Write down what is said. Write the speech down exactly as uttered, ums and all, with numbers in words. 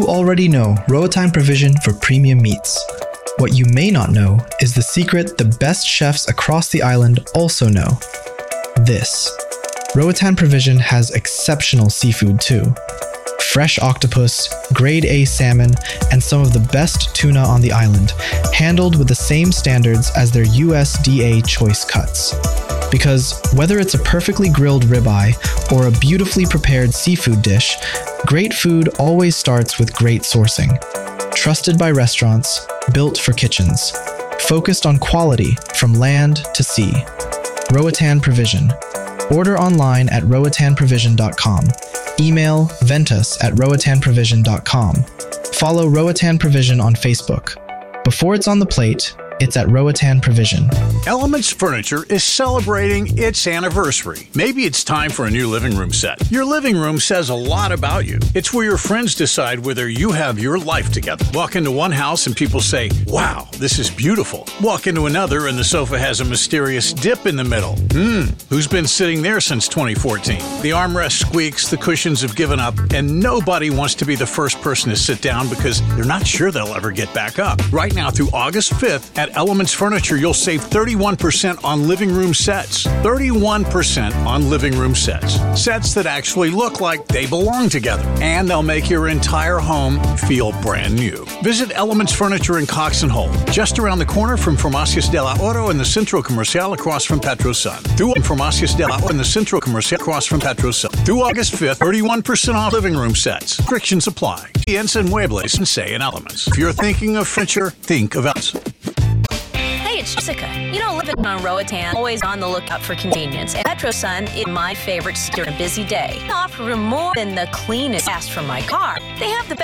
already know Roatan Provision for premium meats. What you may not know is the secret the best chefs across the island also know. This. Roatan Provision has exceptional seafood too. Fresh octopus, grade A salmon, and some of the best tuna on the island, handled with the same standards as their U S D A choice cuts. Because whether it's a perfectly grilled ribeye or a beautifully prepared seafood dish, great food always starts with great sourcing. Trusted by restaurants, built for kitchens. Focused on quality from land to sea. Roatan Provision. Order online at roatan provision dot com. Email ventus at roatan provision dot com. Follow Roatan Provision on Facebook. Before it's on the plate, it's at Roatan Provision. Elements Furniture is celebrating its anniversary. Maybe it's time for a new living room set. Your living room says a lot about you. It's where your friends decide whether you have your life together. Walk into one house and people say, wow, this is beautiful. Walk into another and the sofa has a mysterious dip in the middle. Hmm, who's been sitting there since twenty fourteen? The armrest squeaks, the cushions have given up, and nobody wants to be the first person to sit down because they're not sure they'll ever get back up. Right now through August fifth at Elements Furniture, you'll save thirty-one percent on living room sets. thirty-one percent on living room sets. Sets that actually look like they belong together. And they'll make your entire home feel brand new. Visit Elements Furniture in Cox and Holt, just around the corner from Farmacias de la Oro and the Centro Comercial across from Petrosun. Through Farmacias de la Oro and the Centro Comercial across from Petrosun. Through August fifth, thirty-one percent off living room sets. Restrictions apply. Piensa en Muebles and say in Elements. If you're thinking of furniture, think of us. Hey, it's Jessica. You know, living on Roatan, always on the lookout for convenience. And Petrosun is my favorite during a busy day. They offer more than the cleanest gas from my car. They have the best